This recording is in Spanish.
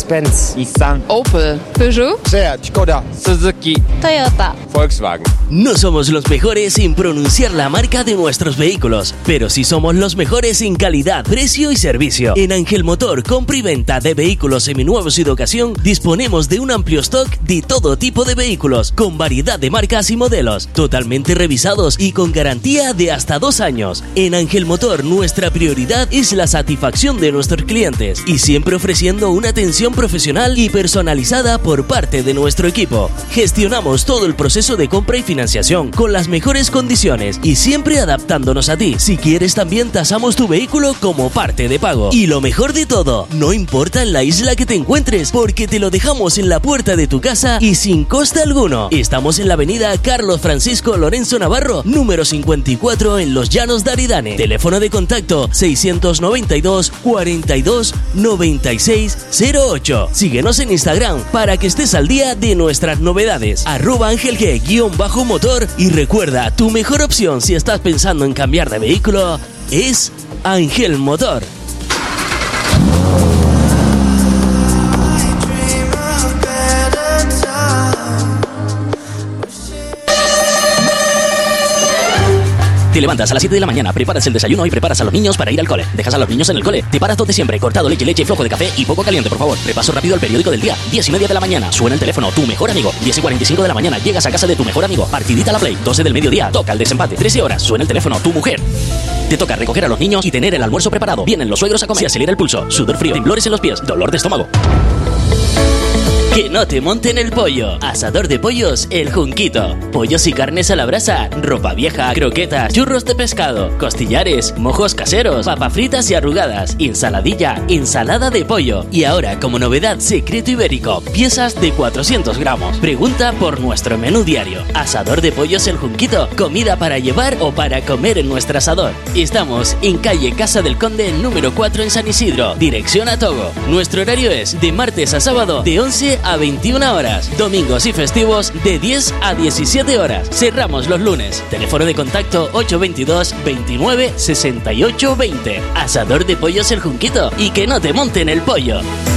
Mercedes-Benz, Nissan, Opel, Peugeot, Seat, Skoda, Suzuki, Toyota. Volkswagen. No somos los mejores sin pronunciar la marca de nuestros vehículos, pero sí somos los mejores en calidad, precio y servicio. En Ángel Motor, compra y venta de vehículos seminuevos y de ocasión, disponemos de un amplio stock de todo tipo de vehículos, con variedad de marcas y modelos, totalmente revisados y con garantía de hasta 2 años. En Ángel Motor, nuestra prioridad es la satisfacción de nuestros clientes y siempre ofreciendo una atención profesional y personalizada por parte de nuestro equipo. Gestionamos todo el proceso de compra y financiación con las mejores condiciones y siempre adaptándonos a ti. Si quieres, también tasamos tu vehículo como parte de pago. Y lo mejor de todo, no importa en la isla que te encuentres, porque te lo dejamos en la puerta de tu casa y sin coste alguno. Estamos en la avenida Carlos Francisco Lorenzo Navarro, número 54 en Los Llanos de Aridane. Teléfono de contacto 692 42 96 08. Síguenos en Instagram para que estés al día de nuestras novedades. @AngelG_motor y recuerda, tu mejor opción si estás pensando en cambiar de vehículo es Ángel Motor. Te levantas a las 7 de la mañana, preparas el desayuno y preparas a los niños para ir al cole. Dejas a los niños en el cole. Te paras donde siempre. Cortado, leche, flojo de café y poco caliente, por favor. Repaso rápido al periódico del día. 10:30 de la mañana. Suena el teléfono. Tu mejor amigo. 10:45 de la mañana. Llegas a casa de tu mejor amigo. Partidita a la Play. 12 del mediodía. Toca el desempate. 13 horas. Suena el teléfono. Tu mujer. Te toca recoger a los niños y tener el almuerzo preparado. Vienen los suegros a comer. Se acelera el pulso. Sudor frío. Temblores en los pies. Dolor de estómago. Que no te monten el pollo. Asador de pollos El Junquito. Pollos y carnes a la brasa, ropa vieja, croquetas, churros de pescado, costillares, mojos caseros, papas fritas y arrugadas, ensaladilla, ensalada de pollo. Y ahora, como novedad, secreto ibérico, piezas de 400 gramos. Pregunta por nuestro menú diario. Asador de pollos El Junquito. Comida para llevar o para comer en nuestro asador. Estamos en calle Casa del Conde, número 4 en San Isidro. Dirección a Togo. Nuestro horario es de martes a sábado de 11 a 21 horas. Domingos y festivos de 10 a 17 horas. Cerramos los lunes. Teléfono de contacto 822 29 68 20. Asador de pollos El Junquito. Y que no te monten el pollo.